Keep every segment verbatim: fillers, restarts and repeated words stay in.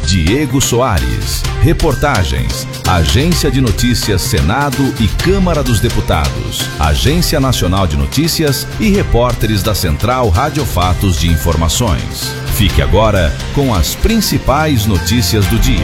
Diego Soares. Reportagens. Agência de Notícias Senado e Câmara dos Deputados. Agência Nacional de Notícias e repórteres da Central Rádio Fatos de Informações. Fique agora com as principais notícias do dia.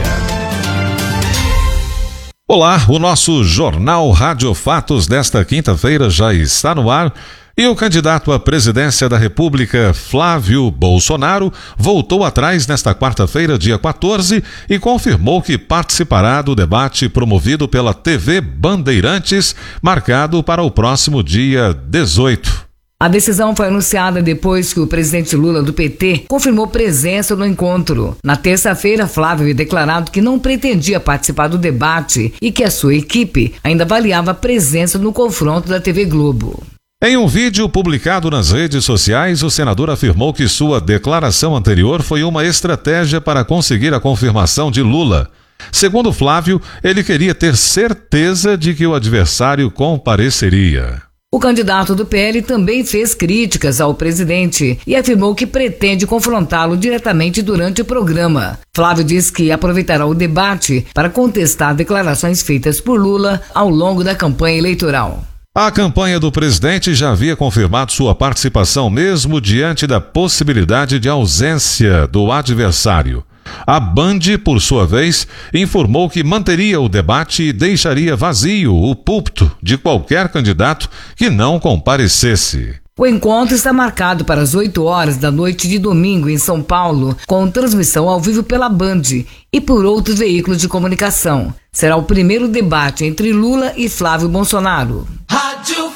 Olá, o nosso Jornal Rádio Fatos desta quinta-feira já está no ar. E o candidato à presidência da República, Flávio Bolsonaro, voltou atrás nesta quarta-feira, dia quatorze, e confirmou que participará do debate promovido pela T V Bandeirantes, marcado para o próximo dia dezoito. A decisão foi anunciada depois que o presidente Lula, do P T, confirmou presença no encontro. Na terça-feira, Flávio havia declarado que não pretendia participar do debate e que a sua equipe ainda avaliava a presença no confronto da T V Globo. Em um vídeo publicado nas redes sociais, o senador afirmou que sua declaração anterior foi uma estratégia para conseguir a confirmação de Lula. Segundo Flávio, ele queria ter certeza de que o adversário compareceria. O candidato do P L também fez críticas ao presidente e afirmou que pretende confrontá-lo diretamente durante o programa. Flávio diz que aproveitará o debate para contestar declarações feitas por Lula ao longo da campanha eleitoral. A campanha do presidente já havia confirmado sua participação mesmo diante da possibilidade de ausência do adversário. A Band, por sua vez, informou que manteria o debate e deixaria vazio o púlpito de qualquer candidato que não comparecesse. O encontro está marcado para as oito horas da noite de domingo em São Paulo, com transmissão ao vivo pela Band e por outros veículos de comunicação. Será o primeiro debate entre Lula e Flávio Bolsonaro. Rádio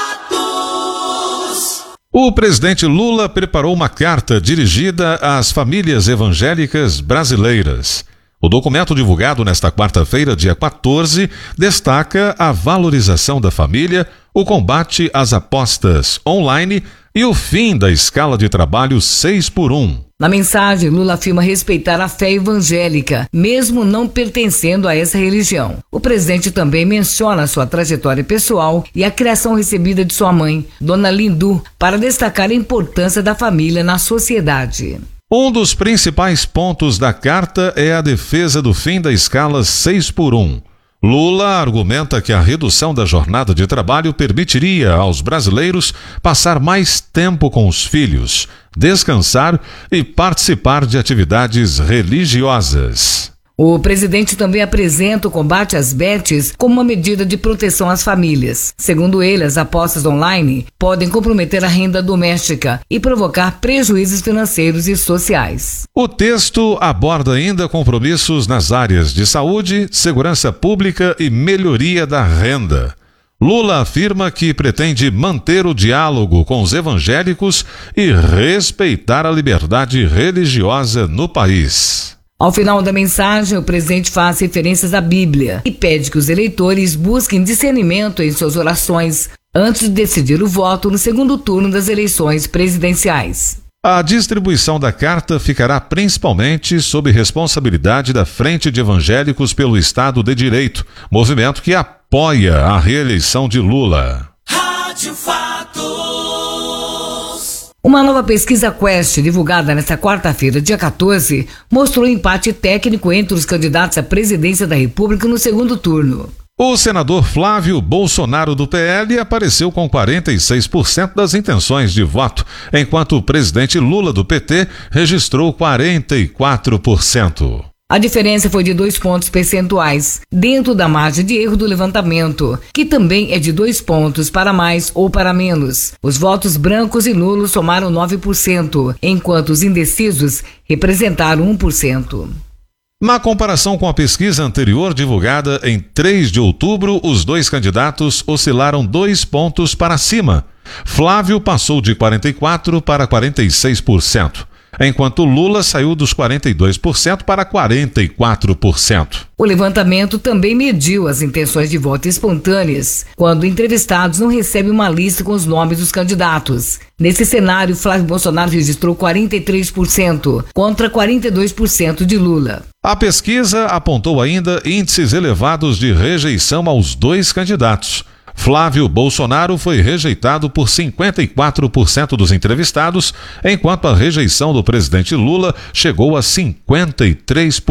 Fatos. O presidente Lula preparou uma carta dirigida às famílias evangélicas brasileiras. O documento divulgado nesta quarta-feira, dia quatorze, destaca a valorização da família, o combate às apostas online e o fim da escala de trabalho seis por um. Na mensagem, Lula afirma respeitar a fé evangélica, mesmo não pertencendo a essa religião. O presidente também menciona sua trajetória pessoal e a criação recebida de sua mãe, Dona Lindu, para destacar a importância da família na sociedade. Um dos principais pontos da carta é a defesa do fim da escala seis por um. Lula argumenta que a redução da jornada de trabalho permitiria aos brasileiros passar mais tempo com os filhos, descansar e participar de atividades religiosas. O presidente também apresenta o combate às bets como uma medida de proteção às famílias. Segundo ele, as apostas online podem comprometer a renda doméstica e provocar prejuízos financeiros e sociais. O texto aborda ainda compromissos nas áreas de saúde, segurança pública e melhoria da renda. Lula afirma que pretende manter o diálogo com os evangélicos e respeitar a liberdade religiosa no país. Ao final da mensagem, o presidente faz referências à Bíblia e pede que os eleitores busquem discernimento em suas orações antes de decidir o voto no segundo turno das eleições presidenciais. A distribuição da carta ficará principalmente sob responsabilidade da Frente de Evangélicos pelo Estado de Direito, movimento que apoia a reeleição de Lula. Rádio Fatos. Uma nova pesquisa Quest, divulgada nesta quarta-feira, dia quatorze, mostrou empate técnico entre os candidatos à presidência da República no segundo turno. O senador Flávio Bolsonaro, do P L, apareceu com quarenta e seis por cento das intenções de voto, enquanto o presidente Lula, do P T, registrou quarenta e quatro por cento. A diferença foi de dois pontos percentuais, dentro da margem de erro do levantamento, que também é de dois pontos para mais ou para menos. Os votos brancos e nulos somaram nove por cento, enquanto os indecisos representaram um por cento. Na comparação com a pesquisa anterior, divulgada em três de outubro, os dois candidatos oscilaram dois pontos para cima. Flávio passou de quarenta e quatro por cento para quarenta e seis por cento. enquanto Lula saiu dos quarenta e dois por cento para quarenta e quatro por cento. O levantamento também mediu as intenções de voto espontâneas, quando entrevistados não recebem uma lista com os nomes dos candidatos. Nesse cenário, Flávio Bolsonaro registrou quarenta e três por cento, contra quarenta e dois por cento de Lula. A pesquisa apontou ainda índices elevados de rejeição aos dois candidatos. Flávio Bolsonaro foi rejeitado por cinquenta e quatro por cento dos entrevistados, enquanto a rejeição do presidente Lula chegou a cinquenta e três por cento.